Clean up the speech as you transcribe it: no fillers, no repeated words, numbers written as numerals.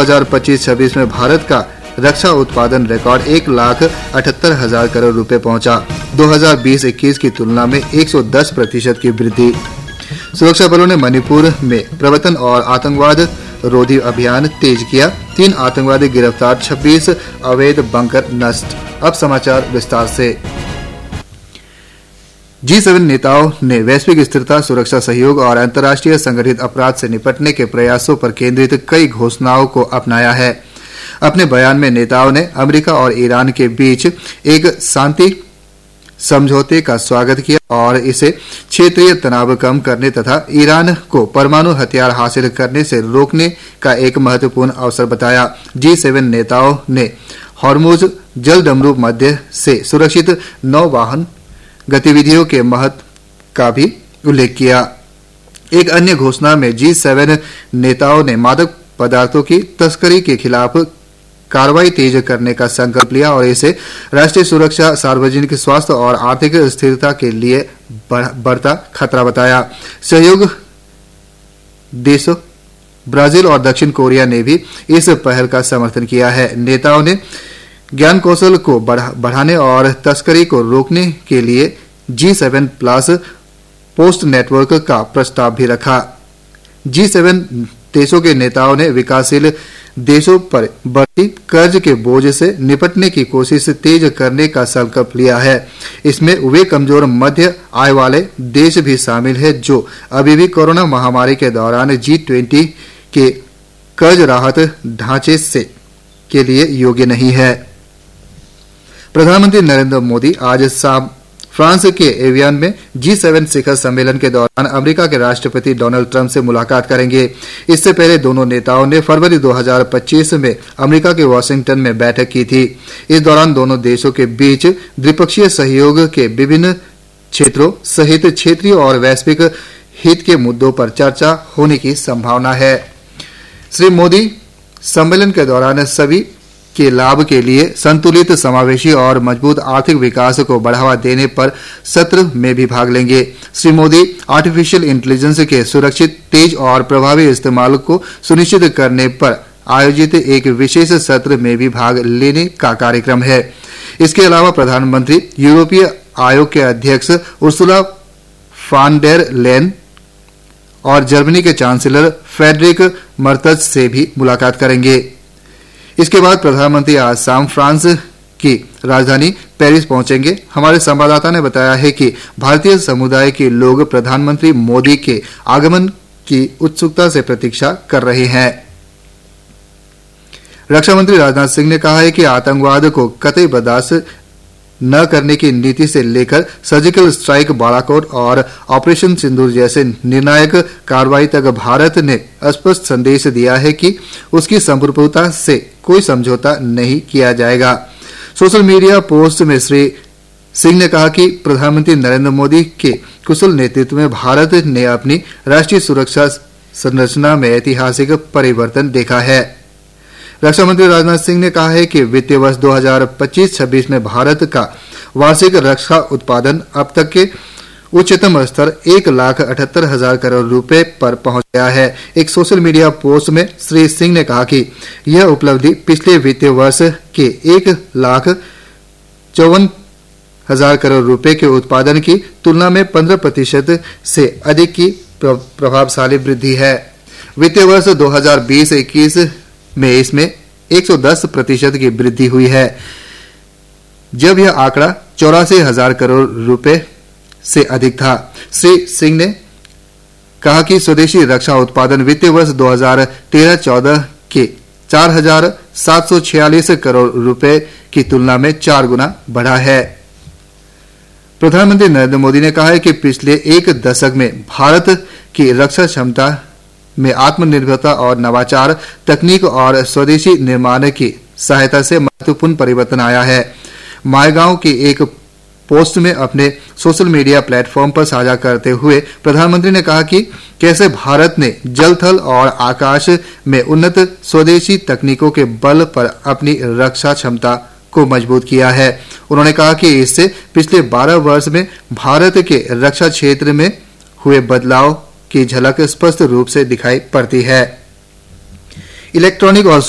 2025-26 में भारत का रक्षा उत्पादन रिकॉर्ड 1,78,000 करोड़ रुपए पहुंचा। 2020-21 की तुलना में 110% की वृद्धि। सुरक्षा बलों ने मणिपुर में प्रवर्तन और आतंकवाद रोधी अभियान तेज किया। 3 आतंकवादी गिरफ्तार, 26 अवैध बंकर नष्ट। अब समाचार विस्तार से। G7 नेताओं ने वैश्विक स्थिरता, सुरक्षा सहयोग और अंतर्राष्ट्रीय संगठित अपराध से निपटने के प्रयासों पर केंद्रित कई घोषणाओं को अपनाया है। अपने बयान में नेताओं ने अमेरिका और ईरान के बीच एक शांति समझौते का स्वागत किया और इसे क्षेत्रीय तनाव कम करने तथा ईरान को परमाणु हथियार हासिल करने से रोकने का एक महत्वपूर्ण अवसर बताया। G7 नेताओं ने हॉर्मुज जलडमरू मध्य से सुरक्षित नौवहन गतिविधियों के महत्व का भी उल्लेख किया। एक अन्य घोषणा में G7 नेताओं ने मादक पदार्थों की तस्करी के खिलाफ कार्रवाई तेज करने का संकल्प लिया और इसे राष्ट्रीय सुरक्षा, सार्वजनिक स्वास्थ्य और आर्थिक स्थिरता के लिए बढ़ता खतरा बताया। सहयोग देशों ब्राजील और दक्षिण कोरिया ने भी इस पहल का समर्थन किया है। नेताओं ने ज्ञान कौशल को बढ़ाने और तस्करी को रोकने के लिए G7 प्लस पोस्ट नेटवर्क का प्रस्ताव भी रखा। G7 देशों के नेताओं ने विकासशील देशों पर बढ़ती कर्ज के बोझ से निपटने की कोशिश तेज करने का संकल्प लिया है। इसमें वे कमजोर मध्य आय वाले देश भी शामिल हैं जो अभी भी कोरोना महामारी के दौरान G20 के कर्ज राहत ढांचे के लिए योग्य नहीं है। प्रधानमंत्री नरेंद्र मोदी आज शाम फ्रांस के एवियन में G7 शिखर सम्मेलन के दौरान अमेरिका के राष्ट्रपति डोनाल्ड ट्रंप से मुलाकात करेंगे। इससे पहले दोनों नेताओं ने फरवरी 2025 में अमेरिका के वाशिंगटन में बैठक की थी। इस दौरान दोनों देशों के बीच द्विपक्षीय सहयोग के विभिन्न क्षेत्रों सहित क्षेत्रीय और वैश्विक हित के मुद्दों पर चर्चा होने की संभावना है। श्री मोदी सम्मेलन के दौरान सभी के लाभ के लिए संतुलित, समावेशी और मजबूत आर्थिक विकास को बढ़ावा देने पर सत्र में भी भाग लेंगे। श्री मोदी आर्टिफिशियल इंटेलिजेंस के सुरक्षित, तेज और प्रभावी इस्तेमाल को सुनिश्चित करने पर आयोजित एक विशेष सत्र में भी भाग लेने का कार्यक्रम है। इसके अलावा प्रधानमंत्री यूरोपीय आयोग के अध्यक्ष उर्सुला फान डेर लेन और जर्मनी के चांसलर फ्रेडरिक मर्तज से भी मुलाकात करेंगे। इसके बाद प्रधानमंत्री आज शाम फ्रांस की राजधानी पेरिस पहुंचेंगे। हमारे संवाददाता ने बताया है कि भारतीय समुदाय के लोग प्रधानमंत्री मोदी के आगमन की उत्सुकता से प्रतीक्षा कर रहे हैं। रक्षा मंत्री राजनाथ सिंह ने कहा है कि आतंकवाद को कतई बर्दाश्त न करने की नीति से लेकर सर्जिकल स्ट्राइक, बालाकोट और ऑपरेशन सिंदूर जैसे निर्णायक कार्रवाई तक भारत ने स्पष्ट संदेश दिया है कि उसकी संप्रभुता से कोई समझौता नहीं किया जाएगा। सोशल मीडिया पोस्ट में श्री सिंह ने कहा कि प्रधानमंत्री नरेंद्र मोदी के कुशल नेतृत्व में भारत ने अपनी राष्ट्रीय सुरक्षा संरचना में ऐतिहासिक परिवर्तन देखा है। रक्षा मंत्री राजनाथ सिंह ने कहा है कि वित्तीय वर्ष 2025-26 में भारत का वार्षिक रक्षा उत्पादन अब तक के उच्चतम स्तर 1,78,000 करोड़ रुपए पर पहुंच गया है। एक सोशल मीडिया पोस्ट में श्री सिंह ने कहा कि यह उपलब्धि पिछले वित्तीय वर्ष के 1,54,000 करोड़ रुपए के उत्पादन की तुलना में 15% से अधिक की प्रभावशाली वृद्धि है। वित्तीय वर्ष 2020-21 में इसमें 110% की वृद्धि हुई है, जब यह आंकड़ा 84,000 करोड़ रुपए से अधिक था। श्री सिंह ने कहा कि स्वदेशी रक्षा उत्पादन वित्तीय वर्ष 2013-14 के 4,746 करोड़ रुपए की तुलना में 4 गुना बढ़ा है। प्रधानमंत्री नरेंद्र मोदी ने कहा है कि पिछले एक दशक में भारत की रक्षा क्षमता में आत्मनिर्भरता और नवाचार, तकनीक और स्वदेशी निर्माण की सहायता से महत्वपूर्ण परिवर्तन आया है। मायगांव की एक पोस्ट में अपने सोशल मीडिया प्लेटफॉर्म पर साझा करते हुए प्रधानमंत्री ने कहा कि कैसे भारत ने जल, थल और आकाश में उन्नत स्वदेशी तकनीकों के बल पर अपनी रक्षा क्षमता को मजबूत किया है। उन्होंने कहा कि इससे पिछले 12 वर्ष में भारत के रक्षा क्षेत्र में हुए बदलाव की झलक स्पष्ट रूप से दिखाई पड़ती है। इलेक्ट्रॉनिक और